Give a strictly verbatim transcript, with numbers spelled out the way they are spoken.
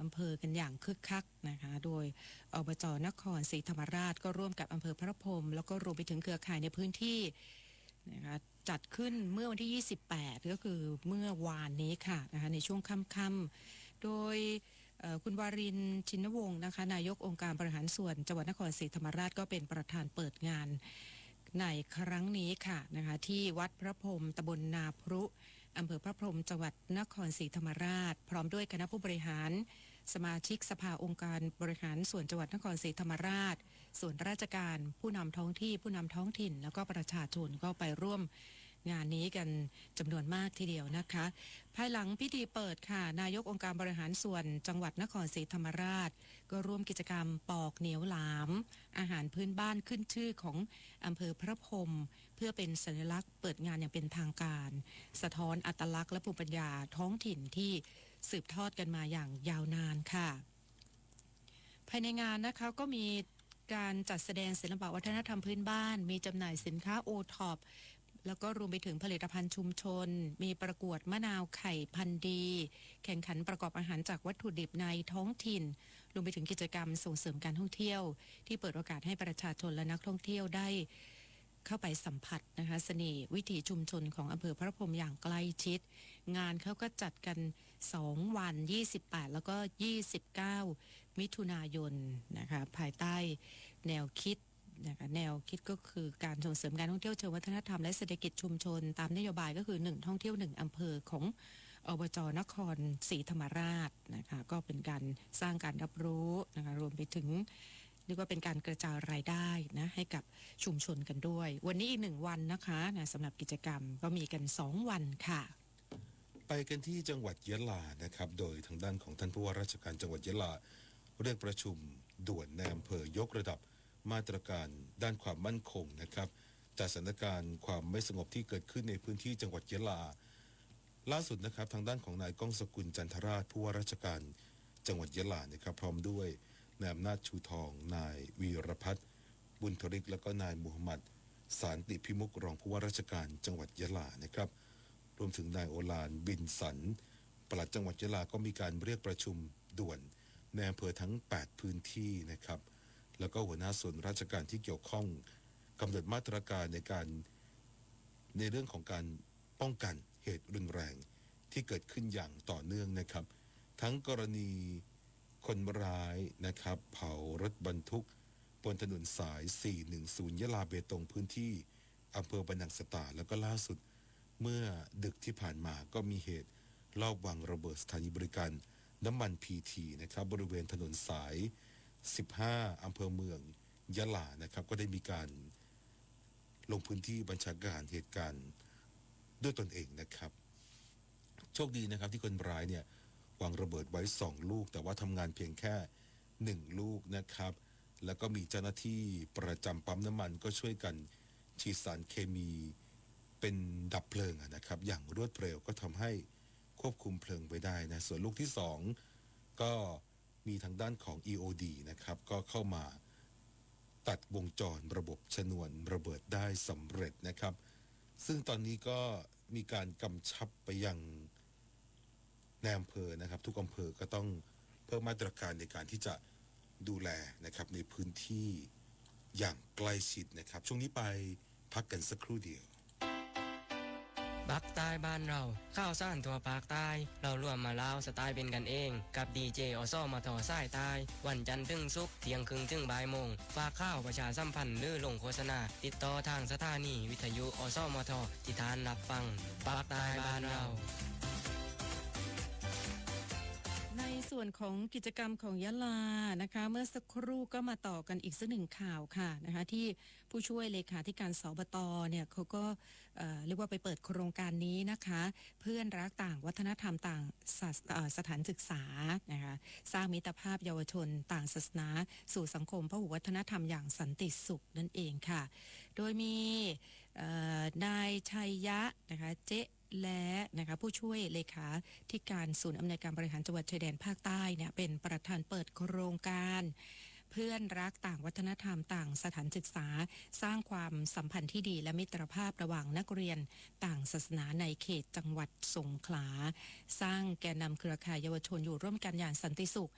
อำเภอกันอย่างคึกคักนะคะโดยอบจ.นครศรีธรรมราชก็ร่วมกับอำเภอพระพรหมแล้วก็รวมไปถึงเครือข่ายในพื้นที่นะคะจัดขึ้นเมื่อวันที่ยี่สิบแปดก็คือเมื่อวานนี้ค่ะนะคะในช่วงค่ำๆโดยคุณวารินทร์ ชินวงศ์นะคะนายกองค์การบริหารส่วนจังหวัดนครศรีธรรมราชก็เป็นประธานเปิดงานในครั้งนี้ค่ะนะคะที่วัดพระพรหมตำบลนาพรุอำเภอพระพรหมจังหวัดนครศรีธรรมราชพร้อมด้วยคณะผู้บริหารสมาชิกสภาองค์การบริหารส่วนจังหวัดนครศรีธรรมราชส่วนราชการผู้นำท้องที่ผู้นำท้องถิ่นแล้วก็ประชาชนก็ไปร่วมงานนี้กันจำนวนมากทีเดียวนะคะภายหลังพิธีเปิดค่ะนายกองค์การบริหารส่วนจังหวัดนครศรีธรรมราชก็ร่วมกิจกรรมปอกเหนียวหลามอาหารพื้นบ้านขึ้นชื่อของอำเภอพระพรหมเพื่อเป็นสัญลักษณ์เปิดงานอย่างเป็นทางการสะท้อนอัตลักษณ์และภูมิปัญญาท้องถิ่นที่สืบทอดกันมาอย่างยาวนานค่ะภายในงานนะคะก็มีการจัดแสดงศิลปวัฒนธรรมพื้นบ้านมีจำหน่ายสินค้าโอท็อปแล้วก็รวมไปถึงผลิตภัณฑ์ชุมชนมีประกวดมะนาวไข่พันธุ์ดีแข่งขันประกอบอาหารจากวัตถุดิบในท้องถิ่นรวมไปถึงกิจกรรมส่งเสริมการท่องเที่ยวที่เปิดโอกาสให้ประชาชนและนักท่องเที่ยวได้เข้าไปสัมผัสนะคะเสน่ห์วิถีชุมชนของอำเภอพระพรหมอย่างใกล้ชิดงานเขาก็จัดกันสองวันยี่สิบแปดแล้วก็ยี่สิบเก้ามิถุนายนนะคะภายใต้แนวคิดนะคะแนวคิดก็คือการส่งเสริมการท่องเที่ยวเชิงวัฒนธรรมและเศรษฐกิจชุมชนตามนโยบายก็คือหนึ่งท่องเที่ยวหนึ่งอำเภอของอบจ.นครศรีธรรมราชนะคะก็เป็นการสร้างการรับรู้นะคะรวมไปถึงเรียกว่าเป็นการกระจายรายได้นะให้กับชุมชนกันด้วยวันนี้อีกหนึ่งวันนะคะนะสำหรับกิจกรรมก็มีกันสองวันค่ะไปกันที่จังหวัดยะลานะครับโดยทางด้านของท่านผู้ว่าราชการจังหวัดยะลาเรียกประชุมด่วนในอำเภอยกระดับมาตรการด้านความมั่นคงนะครับจากสถานการณ์ความไม่สงบที่เกิดขึ้นในพื้นที่จังหวัดยะลาล่าสุดนะครับทางด้านของนายก้องสกุลจันทราชผู้ว่าราชการจังหวัดยะลานะครับพร้อมด้วยนายอำนาจชูทองนายวีรพัฒน์บุญทริกและก็นายมูฮัมหมัดสารติพิมุกรองผู้ว่าราชการจังหวัดยะลานะครับรวมถึงนายโอฬารบินสันปลัดจังหวัดยะลาก็มีการเรียกประชุมด่วนในอำเภอทั้งแปดพื้นที่นะครับแล้วก็หัวหน้าส่วนราชการที่เกี่ยวข้องกำหนดมาตรการในการในเรื่องของการป้องกันเหตุรุนแรงที่เกิดขึ้นอย่างต่อเนื่องนะครับทั้งกรณีคนร้ายนะครับเผารถบรรทุกบนถนนสายสี่หนึ่งศูนย์ยะลาเบตงพื้นที่อำเภอบรรนังสตาแล้วก็ล่าสุดเมื่อดึกที่ผ่านมาก็มีเหตุลอบวางระเบิดสถานีบริการน้ำมันพีทีนะครับบริเวณถนนสายสิบห้าอำเภอเมืองยะลานะครับก็ได้มีการลงพื้นที่บัญชาการเหตุการณ์ด้วยตนเองนะครับโชคดีนะครับที่คนร้ายเนี่ยวางระเบิดไว้สองลูกแต่ว่าทำงานเพียงแค่หนึ่งลูกนะครับแล้วก็มีเจ้าหน้าที่ประจำปั๊มน้ำมันก็ช่วยกันฉีดสารเคมีเป็นดับเพลิงนะครับอย่างรวดเร็วก็ทำให้ควบคุมเพลิงไว้ได้นะส่วนลูกที่สองก็มีทางด้านของ อี โอ ดี นะครับก็เข้ามาตัดวงจรระบบชนวนระเบิดได้สำเร็จนะครับซึ่งตอนนี้ก็มีการกำชับไปยังในอำเภอนะครับทุกอำเภอก็ต้องเพิ่มมาตรการในการที่จะดูแลนะครับในพื้นที่อย่างใกล้ชิดนะครับช่วงนี้ไปพักกันสักครู่เดียวภาคใต้บ้านเราข้าวสารทั่วภาคใต้เราร่วมมาเล่าสไตล์เป็นกันเองกับดีเจอสมทสายใต้วันจันทร์ถึงศุกร์เที่ยงครึ่งถึงบ่ายโมงฝากข้าวประชาสัมพันธ์หรือลงโฆษณาติดต่อทางสถานีวิทยุอสมทที่ทานรับฟังภาคใต้บ้านเราในส่วนของกิจกรรมของยะลานะคะเมื่อสักครู่ก็มาต่อกันอีกสักหนึ่งข่าวค่ะนะคะที่ผู้ช่วยเลขาธิการสบตเนี่ยเขาก็เอ่อเรียกว่าไปเปิดโครงการนี้นะคะเพื่อนรักต่างวัฒนธรรมต่างสถานศึกษานะคะสร้างมิตรภาพเยาวชนต่างศาสนาสู่สังคมพหุวัฒนธรรมอย่างสันติสุขนั่นเองค่ะโดยมีนายชัยยะนะคะเจ๊และนะคะผู้ช่วยเลขาธิการศูนย์อำนวยการบริหารจังหวัดชายแดนภาคใต้เนี่ยเป็นประธานเปิดโครงการเพื่อนรักต่างวัฒนธรรมต่างสถานศึกษาสร้างความสัมพันธ์ที่ดีและมิตรภาพระหว่างนักเรียนต่างศาสนาในเขตจังหวัดสงขลาสร้างแกนนำเครือข่ายเยาวชนอยู่ร่วมกันอย่างสันติสุข